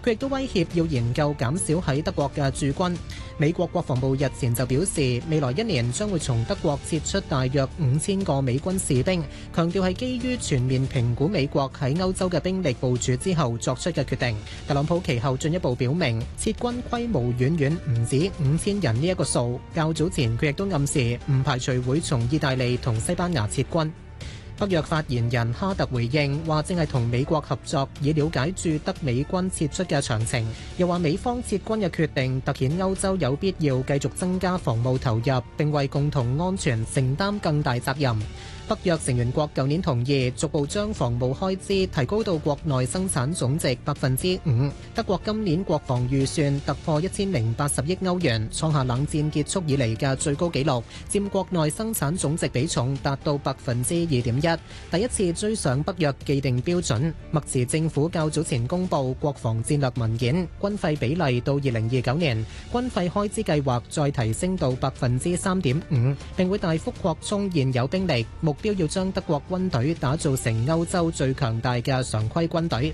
佢亦都威脅要研究減少喺德國嘅駐軍。美國國防部日前就表示，未來1年將會從德國撤出大約5000個美軍士兵，強調係基於全面評估美國喺歐洲嘅兵力部署之後作出嘅決定。特朗普其後進一步表明，撤軍規模遠遠唔止5000人呢一個數。較早前佢亦都暗示唔排除會從意大利同西班牙撤軍。北約發言人哈特回應話，正係同美國合作，以了解駐德美軍撤出嘅詳情。又話美方撤軍嘅決定凸顯歐洲有必要繼續增加防務投入，並為共同安全承擔更大責任。北約成員國舊年同意逐步將防務開支提高到國內生產總值5%。德國今年國防預算突破1080億歐元，創下冷戰結束以嚟嘅最高紀錄，佔國內生產總值比重達到2.1%，第一次追上北約既定標準。默茨政府較早前公布國防戰略文件，軍費比例到2029年，軍費開支計劃再提升到3.5%，並會大幅擴充現有兵力，目標要將德國軍隊打造成歐洲最強大嘅常規軍隊。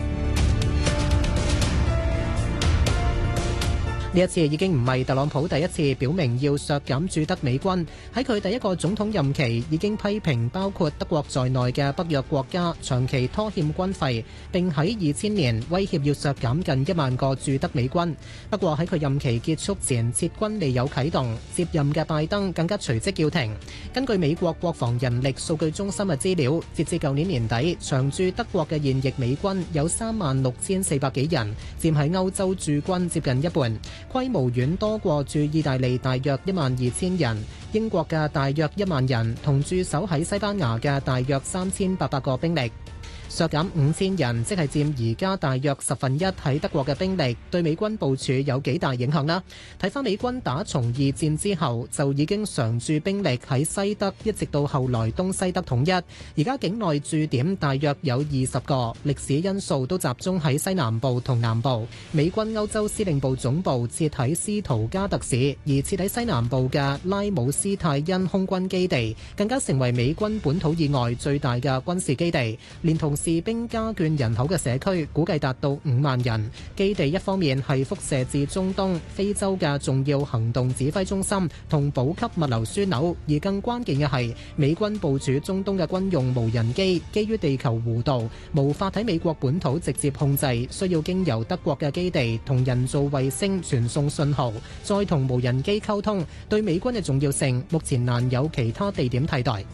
呢一次已經唔係特朗普第一次表明要削減駐德美軍。喺佢第一個總統任期已經批評包括德國在內嘅北約國家長期拖欠軍費，並喺2000年威脅要削減近1萬個駐德美軍。不過喺佢任期結束前撤軍未有啟動，接任嘅拜登更加隨即叫停。根據美國國防人力數據中心嘅資料，截至舊年年底，長駐德國嘅現役美軍有36400幾人，佔喺歐洲駐軍接近一半。規模遠多過駐意大利大約12000人，英國嘅大約1萬人，同駐守喺西班牙嘅大約3800個兵力。削減5000人，即係佔而家大約1/10喺德國嘅兵力，對美軍部署有幾大影響呢？睇返美軍打從二戰之後就已經常駐兵力喺西德，一直到後來東西德統一，而家境內駐點大約有20個，歷史因素都集中喺西南部同南部。美軍歐洲司令部總部設喺斯圖加特市，而設喺西南部嘅拉姆斯泰因空軍基地更加成為美軍本土以外最大嘅軍事基地，連同士兵家眷人口嘅社區估計達到5萬人。基地一方面係輻射至中東、非洲嘅重要行動指揮中心同補給物流樞紐，而更關鍵嘅係美軍部署中東嘅軍用無人機，基於地球弧度無法喺美國本土直接控制，需要經由德國嘅基地同人造衛星傳送信號，再同無人機溝通。對美軍嘅重要性，目前難有其他地點替代。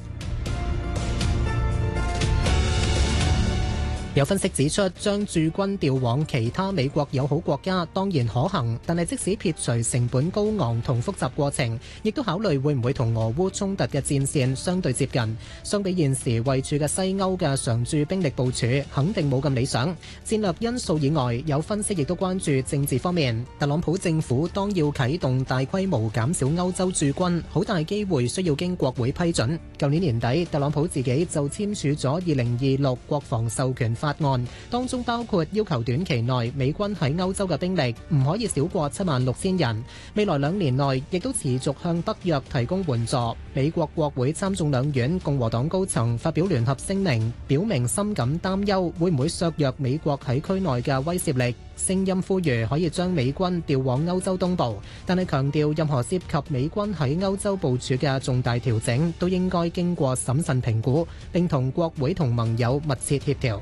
有分析指出，將駐軍調往其他美國友好國家當然可行，但係即使撇除成本高昂同複雜過程，亦都考慮會唔會同俄烏衝突嘅戰線相對接近。相比現時位處嘅西歐嘅常駐兵力部署，肯定冇咁理想。戰略因素以外，有分析亦都關注政治方面。特朗普政府當要啟動大規模減少歐洲駐軍，好大機會需要經國會批准。舊年年底，特朗普自己就簽署咗2026國防授權法案，當中包括要求短期內美軍喺歐洲嘅兵力唔可以少過76000人，未來2年內亦都持續向北約提供援助。美國國會參眾兩院共和黨高層發表聯合聲明，表明深感擔憂會唔會削弱美國喺區內嘅威懾力，聲音呼籲可以將美軍調往歐洲東部，但係強調任何涉及美軍喺歐洲部署嘅重大調整都應該經過審慎評估，並同國會同盟友密切協調。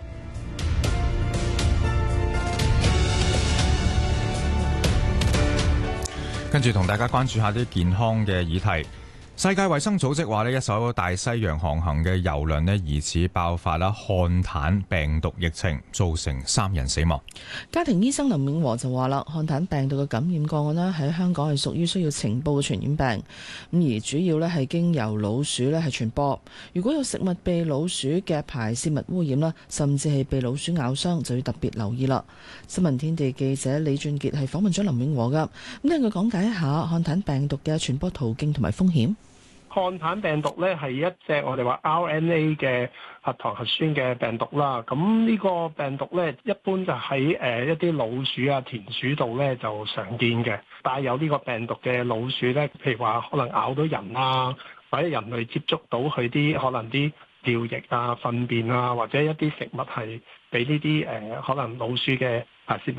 跟住同大家關注下啲健康嘅議題。世界衛生組織話一艘大西洋航行嘅郵輪疑似爆發漢坦病毒疫情，造成3人死亡。 家庭醫生林永和就話啦，漢坦病毒嘅感染個案喺香港係屬於需要呈報嘅傳染病，咁而主要係經由老鼠係傳播。如果有食物被老鼠嘅排泄物污染甚至係被老鼠咬傷，就要特別留意啦。新聞天地記者李俊傑係訪問咗林永和噶，咁聽佢講解一下漢坦病毒嘅傳播途徑同埋風險。 漢坦病毒咧係一隻我哋話 RNA 嘅核糖核酸嘅病毒啦。咁呢個病毒咧一般就喺一啲老鼠啊、田鼠度咧就常見嘅。帶有呢個病毒嘅老鼠咧，譬如話可能咬到人啊，或者人類接觸到佢啲可能啲尿液啊、糞便啊，或者一啲食物係俾呢啲可能老鼠嘅排泄物